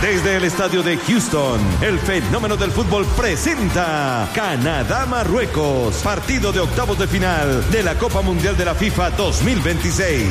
Desde el estadio de Houston, el fenómeno del fútbol presenta Canadá-Marruecos, partido de octavos de final de la Copa Mundial de la FIFA 2026.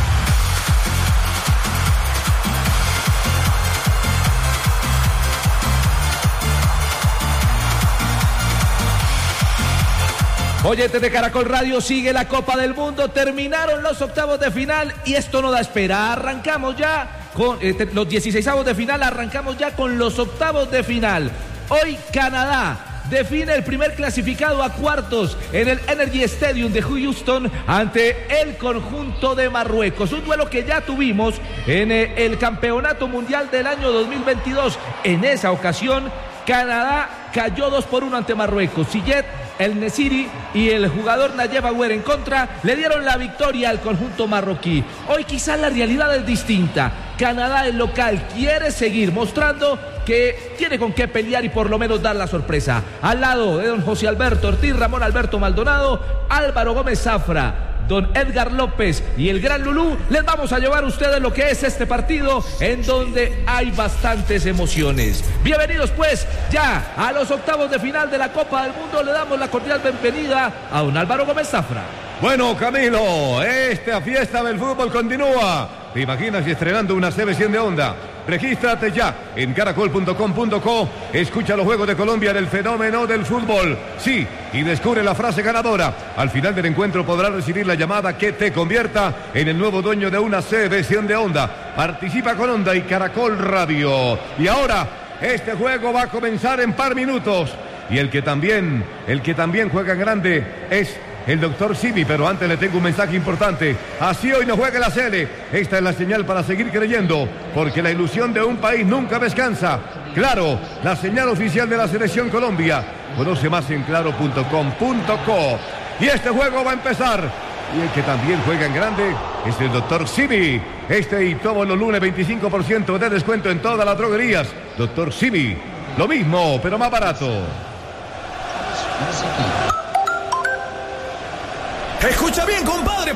Oyentes de Caracol Radio, sigue la Copa del Mundo, terminaron los octavos de final y esto no da espera. Arrancamos ya con los 16avos de final, arrancamos ya con los octavos de final. Hoy Canadá define el primer clasificado a cuartos en el Energy Stadium de Houston ante el conjunto de Marruecos. Un duelo que ya tuvimos en el Campeonato Mundial del año 2022. En esa ocasión, Canadá cayó 2-1 ante Marruecos. Siyed El Nesiri y el jugador Nayef Aouar en contra le dieron la victoria al conjunto marroquí. Hoy quizás la realidad es distinta. Canadá, el local, quiere seguir mostrando que tiene con qué pelear y por lo menos dar la sorpresa. Al lado de don José Alberto Ortiz, Ramón Alberto Maldonado, Álvaro Gómez Zafra, don Edgar López y el gran Lulú, les vamos a llevar a ustedes lo que es este partido en donde hay bastantes emociones. Bienvenidos pues ya a los octavos de final de la Copa del Mundo. Le damos la cordial bienvenida a don Álvaro Gómez Zafra. Bueno, Camilo, esta fiesta del fútbol continúa. ¿Te imaginas estrenando una CB100 de Honda? Regístrate ya en caracol.com.co. Escucha los Juegos de Colombia del fenómeno del fútbol. Sí, y descubre la frase ganadora. Al final del encuentro podrás recibir la llamada que te convierta en el nuevo dueño de una CB100 de Honda. Participa con Honda y Caracol Radio. Y ahora, este juego va a comenzar en par minutos. Y el que también juega en grande es el doctor Simi, pero antes le tengo un mensaje importante. Así hoy no juega la Sele. Esta es la señal para seguir creyendo, porque la ilusión de un país nunca descansa. Claro, la señal oficial de la Selección Colombia. Conoce más en claro.com.co. Y este juego va a empezar. Y el que también juega en grande es el doctor Simi. Este y todos los lunes 25% de descuento en todas las droguerías. Doctor Simi, lo mismo, pero más barato. Escucha bien, compadre.